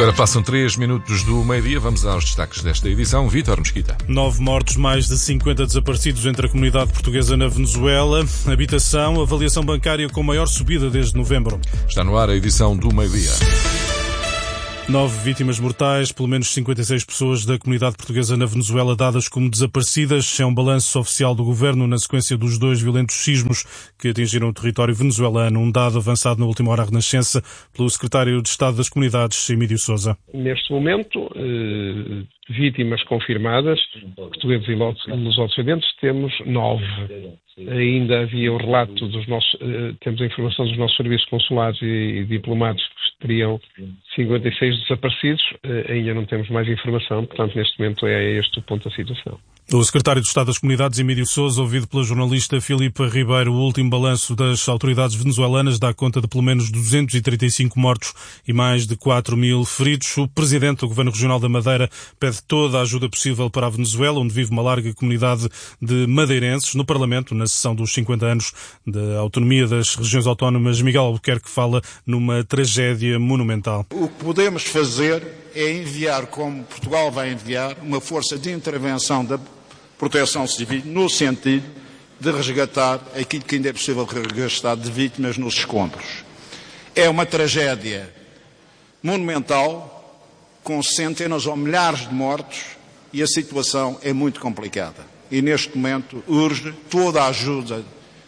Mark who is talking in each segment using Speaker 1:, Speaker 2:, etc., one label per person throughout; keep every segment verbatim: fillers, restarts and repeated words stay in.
Speaker 1: Agora passam três minutos do meio-dia. Vamos aos destaques desta edição. Vítor Mesquita.
Speaker 2: Nove mortos, mais de cinquenta desaparecidos entre a comunidade portuguesa na Venezuela. Habitação, avaliação bancária com maior subida desde novembro.
Speaker 1: Está no ar a edição do meio-dia.
Speaker 2: Nove vítimas mortais, pelo menos cinquenta e seis pessoas da comunidade portuguesa na Venezuela dadas como desaparecidas. É um balanço oficial do governo na sequência dos dois violentos sismos que atingiram o território venezuelano. Um dado avançado na última hora à Renascença pelo secretário de Estado das Comunidades, Emílio Sousa.
Speaker 3: Neste momento, eh, vítimas confirmadas, portugueses e lusodescendentes, temos nove. Ainda havia o relato dos nossos, eh, temos a informação dos nossos serviços consulares e, e diplomáticos que teriam cinquenta e seis desaparecidos. Eh, ainda não temos mais informação, portanto, neste momento é este o ponto da situação.
Speaker 2: O secretário de Estado das Comunidades, Emílio Sousa, ouvido pela jornalista Filipa Ribeiro. O último balanço das autoridades venezuelanas dá conta de pelo menos duzentos e trinta e cinco mortos e mais de quatro mil feridos. O presidente do Governo Regional da Madeira pede toda a ajuda possível para a Venezuela, onde vive uma larga comunidade de madeirenses. No Parlamento, na sessão dos cinquenta anos da autonomia das regiões autónomas, Miguel Albuquerque fala numa tragédia monumental.
Speaker 4: O que podemos fazer é enviar, como Portugal vai enviar, uma força de intervenção da proteção civil no sentido de resgatar aquilo que ainda é possível resgatar de vítimas nos escombros. É uma tragédia monumental, com centenas ou milhares de mortos, e a situação é muito complicada. E neste momento urge toda a ajuda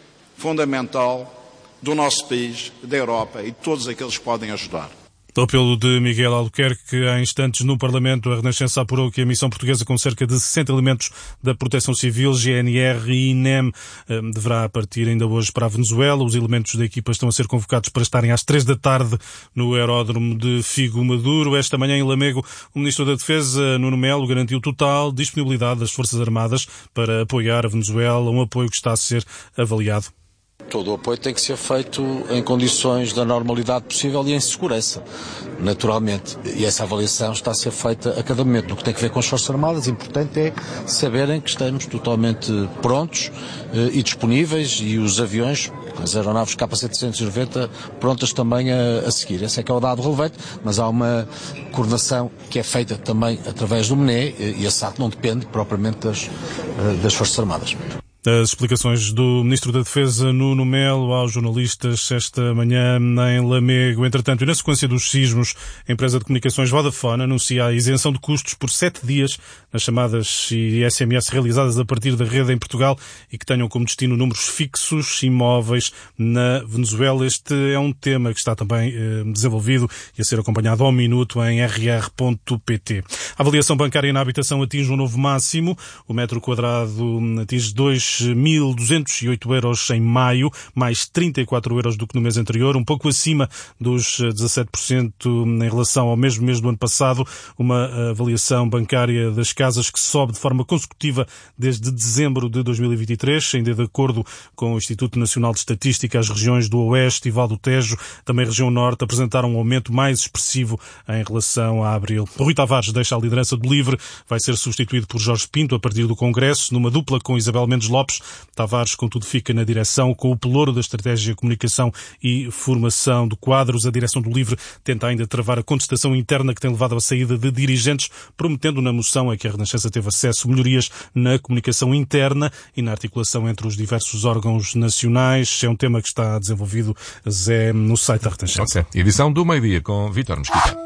Speaker 4: fundamental do nosso país, da Europa e de todos aqueles que podem ajudar.
Speaker 2: O apelo de Miguel Albuquerque. Há instantes no Parlamento, a Renascença apurou que a missão portuguesa com cerca de sessenta elementos da Proteção Civil, G N R e I N E M deverá partir ainda hoje para a Venezuela. Os elementos da equipa estão a ser convocados para estarem às três da tarde no aeródromo de Figo Maduro. Esta manhã em Lamego, o Ministro da Defesa, Nuno Melo, garantiu total disponibilidade das Forças Armadas para apoiar a Venezuela, um apoio que está a ser avaliado.
Speaker 5: Todo o apoio tem que ser feito em condições da normalidade possível e em segurança, naturalmente. E essa avaliação está a ser feita a cada momento. No que tem a ver com as Forças Armadas, o importante é saberem que estamos totalmente prontos eh, e disponíveis, e os aviões, as aeronaves K setecentos e noventa, prontas também a, a seguir. Esse é que é o dado relevante, mas há uma coordenação que é feita também através do M N E, e a S A C não depende propriamente das, das Forças Armadas.
Speaker 2: As explicações do Ministro da Defesa, Nuno Melo, aos jornalistas esta manhã em Lamego. Entretanto, e na sequência dos sismos, a empresa de comunicações Vodafone anuncia a isenção de custos por sete dias nas chamadas e S M S realizadas a partir da rede em Portugal e que tenham como destino números fixos imóveis na Venezuela. Este é um tema que está também eh, desenvolvido e a ser acompanhado ao minuto em r r ponto p t. A avaliação bancária na habitação atinge um novo máximo. O metro quadrado atinge dois mil duzentos e oito euros em maio, mais trinta e quatro euros do que no mês anterior, um pouco acima dos dezassete por cento em relação ao mesmo mês do ano passado. Uma avaliação bancária das casas que sobe de forma consecutiva desde dezembro de dois mil e vinte e três, ainda de acordo com o Instituto Nacional de Estatística. As regiões do Oeste e Val do Tejo, também a região Norte, apresentaram um aumento mais expressivo em relação a abril. Rui Tavares deixa a liderança do LIVRE, vai ser substituído por Jorge Pinto a partir do Congresso, numa dupla com Isabel Mendes Lopes. Tavares, contudo, fica na direção com o pelouro da estratégia, comunicação e formação de quadros. A direção do LIVRE tenta ainda travar a contestação interna que tem levado à saída de dirigentes, prometendo na moção a que a Renascença teve acesso melhorias na comunicação interna e na articulação entre os diversos órgãos nacionais. É um tema que está desenvolvido, Zé, no site da Renascença.
Speaker 1: Okay. Edição do meio-dia com Vítor Mesquita.